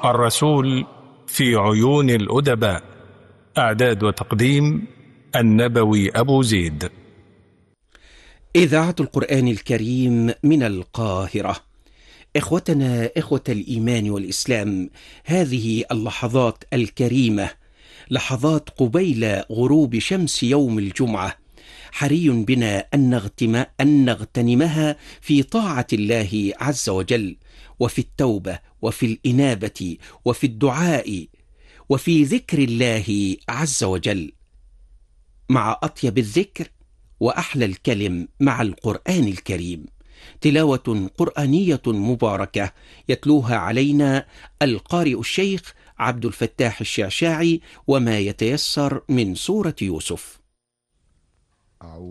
الرسول في عيون الأدباء. إعداد وتقديم النبوي أبو زيد. إذاعة القرآن الكريم من القاهرة. إخوتنا إخوة الإيمان والإسلام، هذه اللحظات الكريمة، لحظات قبيل غروب شمس يوم الجمعة، حري بنا أن نغتنمها في طاعة الله عز وجل، وفي التوبة، وفي الإنابة، وفي الدعاء، وفي ذكر الله عز وجل، مع أطيب الذكر وأحلى الكلم مع القرآن الكريم. تلاوة قرآنية مباركة يتلوها علينا القارئ الشيخ عبد الفتاح الشعشاعي، وما يتيسر من سورة يوسف.